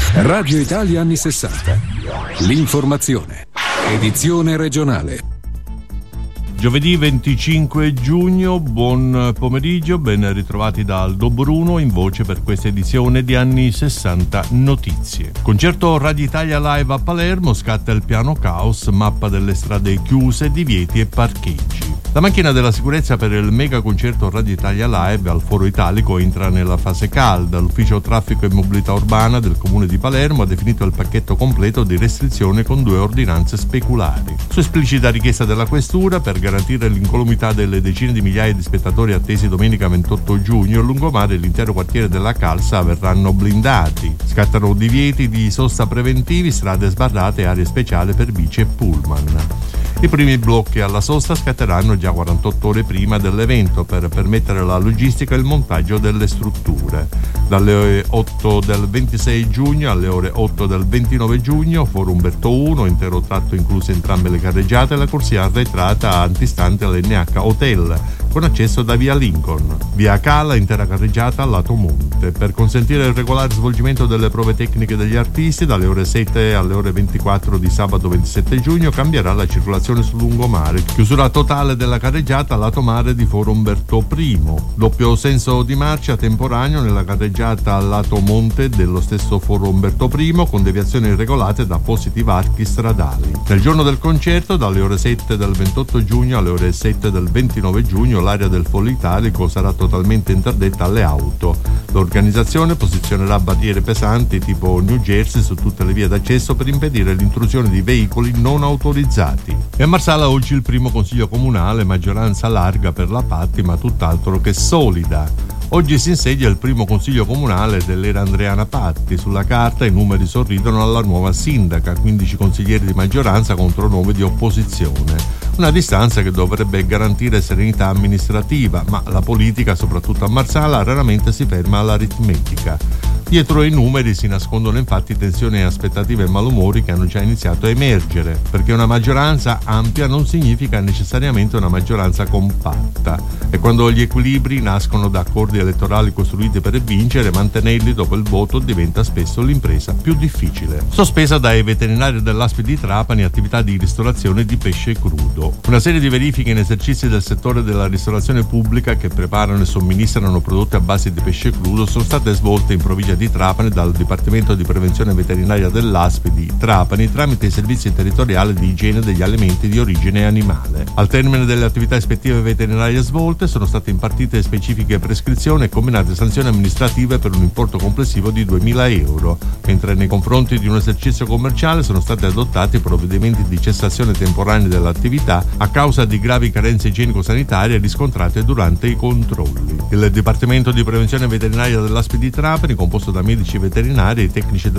Radio Italia anni 60. L'informazione. Edizione regionale. Giovedì 25 giugno, buon pomeriggio, ben ritrovati da Aldo Bruno in voce per questa edizione di anni 60 notizie. Concerto Radio Italia Live a Palermo, scatta il piano caos, mappa delle strade chiuse, divieti e parcheggi. La macchina della sicurezza per il mega concerto Radio Italia Live al Foro Italico entra nella fase calda. L'ufficio traffico e mobilità urbana del comune di Palermo ha definito il pacchetto completo di restrizione con 2 ordinanze speculari. Su esplicita richiesta della questura, per garantire l'incolumità delle decine di migliaia di spettatori attesi domenica 28 giugno, il lungomare e l'intero quartiere della Calza verranno blindati. Scattano divieti di sosta preventivi, strade sbarrate e aree speciali per bici e pullman. I primi blocchi alla sosta scatteranno già 48 ore prima dell'evento per permettere la logistica e il montaggio delle strutture. Dalle 8 del 26 giugno alle ore 8 del 29 giugno, Foro Umberto I, intero tratto incluse entrambe le carreggiate, e la corsia arretrata antistante all'NH Hotel, con accesso da via Lincoln. Via Cala, intera carreggiata al lato monte. Per consentire il regolare svolgimento delle prove tecniche degli artisti, dalle ore 7 alle ore 24 di sabato 27 giugno cambierà la circolazione sul lungomare. Chiusura totale della carreggiata lato mare di Foro Umberto I. Doppio senso di marcia temporaneo nella carreggiata al lato monte dello stesso Foro Umberto I, con deviazioni irregolate da appositi varchi stradali. Nel giorno del concerto, dalle ore 7 del 28 giugno alle ore 7 del 29 giugno, l'area del Foro Italico sarà totalmente interdetta alle auto. L'organizzazione posizionerà barriere pesanti tipo New Jersey su tutte le vie d'accesso per impedire l'intrusione di veicoli non autorizzati. E a Marsala oggi il primo consiglio comunale, maggioranza larga per la Patti, ma tutt'altro che solida. Oggi si insedia il primo consiglio comunale dell'era Andreana Patti. Sulla carta i numeri sorridono alla nuova sindaca, 15 consiglieri di maggioranza contro 9 di opposizione. Una distanza che dovrebbe garantire serenità amministrativa, ma la politica, soprattutto a Marsala, raramente si ferma all'aritmetica. Dietro ai numeri si nascondono infatti tensioni, aspettative e malumori che hanno già iniziato a emergere, perché una maggioranza ampia non significa necessariamente una maggioranza compatta. E quando gli equilibri nascono da accordi elettorali costruiti per vincere, mantenerli dopo il voto diventa spesso l'impresa più difficile. Sospesa dai veterinari dell'ASP di Trapani attività di ristorazione di pesce crudo. Una serie di verifiche in esercizi del settore della ristorazione pubblica che preparano e somministrano prodotti a base di pesce crudo sono state svolte in provincia di Trapani dal Dipartimento di Prevenzione Veterinaria dell'ASP di Trapani tramite i servizi territoriali di igiene degli alimenti di origine animale. Al termine delle attività ispettive veterinarie svolte sono state impartite specifiche prescrizioni e combinate sanzioni amministrative per un importo complessivo di 2.000 euro, mentre nei confronti di un esercizio commerciale sono stati adottati provvedimenti di cessazione temporanea dell'attività a causa di gravi carenze igienico-sanitarie riscontrate durante i controlli. Il Dipartimento di Prevenzione Veterinaria dell'ASP di Trapani, composto da medici veterinari e tecnici